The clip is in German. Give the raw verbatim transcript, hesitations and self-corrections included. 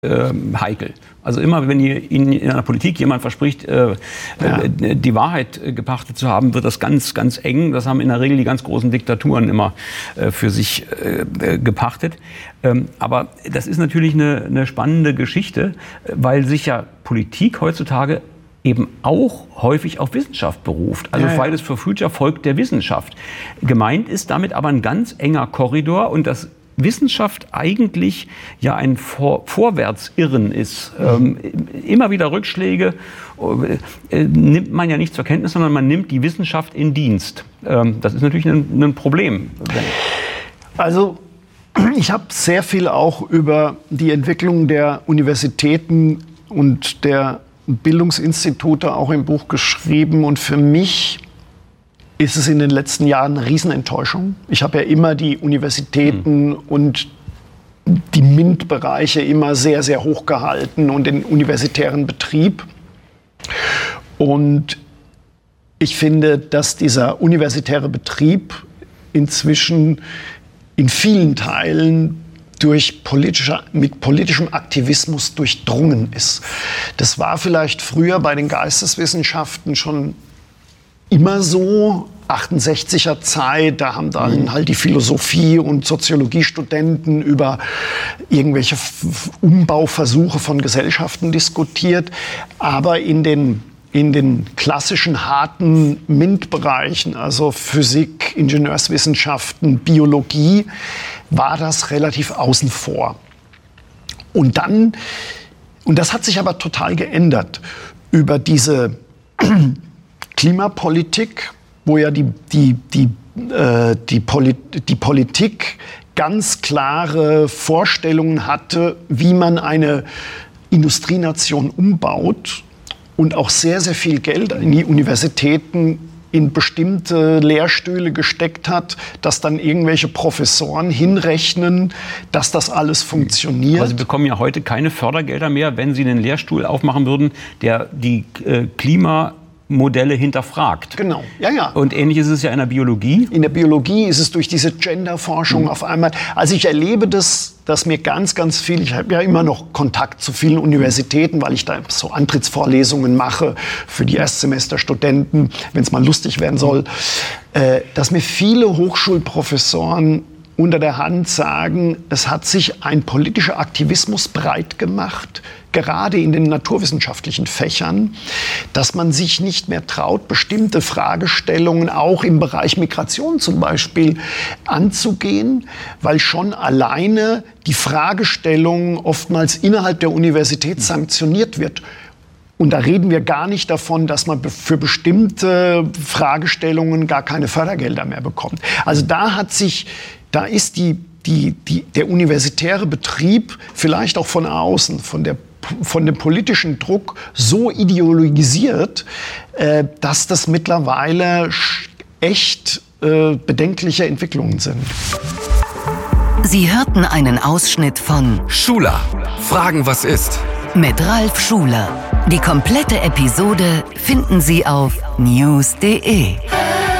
äh, heikel. Also immer, wenn ihr in, in einer Politik jemand verspricht, äh, ja. äh, die Wahrheit äh, gepachtet zu haben, wird das ganz, ganz eng. Das haben in der Regel die ganz großen Diktaturen immer äh, für sich äh, gepachtet. Ähm, aber das ist natürlich eine, eine spannende Geschichte, weil sich ja Politik heutzutage eben auch häufig auf Wissenschaft beruft. Also ja, ja. Fridays for Future folgt der Wissenschaft. Gemeint ist damit aber ein ganz enger Korridor und das Wissenschaft eigentlich ja ein Vor- Vorwärtsirren ist. Ähm, immer wieder Rückschläge äh, nimmt man ja nicht zur Kenntnis, sondern man nimmt die Wissenschaft in Dienst. Ähm, das ist natürlich ein, ein Problem. Also ich habe sehr viel auch über die Entwicklung der Universitäten und der Bildungsinstitute auch im Buch geschrieben und für mich ist es in den letzten Jahren eine Riesenenttäuschung. Ich habe ja immer die Universitäten mhm. und die MINT-Bereiche immer sehr, sehr hoch gehalten und den universitären Betrieb. Und ich finde, dass dieser universitäre Betrieb inzwischen in vielen Teilen durch politischer, mit politischem Aktivismus durchdrungen ist. Das war vielleicht früher bei den Geisteswissenschaften schon immer so, achtundsechziger Zeit, da haben dann halt die Philosophie- und Soziologiestudenten über irgendwelche Umbauversuche von Gesellschaften diskutiert. Aber in den, in den klassischen harten MINT-Bereichen, also Physik, Ingenieurswissenschaften, Biologie, war das relativ außen vor. Und dann, und das hat sich aber total geändert, über diese Klimapolitik, wo ja die, die, die, äh, die, Polit- die Politik ganz klare Vorstellungen hatte, wie man eine Industrienation umbaut und auch sehr, sehr viel Geld in die Universitäten in bestimmte Lehrstühle gesteckt hat, dass dann irgendwelche Professoren hinrechnen, dass das alles funktioniert. Aber Sie bekommen ja heute keine Fördergelder mehr, wenn Sie einen Lehrstuhl aufmachen würden, der die äh, Klima Modelle hinterfragt. Genau, ja, ja. Und ähnlich ist es ja in der Biologie. In der Biologie ist es durch diese Genderforschung mhm. auf einmal, also ich erlebe das, dass mir ganz, ganz viel, ich habe ja immer noch Kontakt zu vielen Universitäten, weil ich da so Antrittsvorlesungen mache für die Erstsemesterstudenten, wenn es mal lustig werden soll, äh, dass mir viele Hochschulprofessoren unter der Hand sagen, es hat sich ein politischer Aktivismus breit gemacht, gerade in den naturwissenschaftlichen Fächern, dass man sich nicht mehr traut, bestimmte Fragestellungen auch im Bereich Migration zum Beispiel anzugehen, weil schon alleine die Fragestellung oftmals innerhalb der Universität sanktioniert wird. Und da reden wir gar nicht davon, dass man für bestimmte Fragestellungen gar keine Fördergelder mehr bekommt. Also da hat sich, da ist die, die, die, der universitäre Betrieb vielleicht auch von außen, von der von dem politischen Druck so ideologisiert, äh, dass das mittlerweile echt äh, bedenkliche Entwicklungen sind. Sie hörten einen Ausschnitt von Schuler. Fragen, was ist? Mit Ralf Schuler. Die komplette Episode finden Sie auf news punkt de.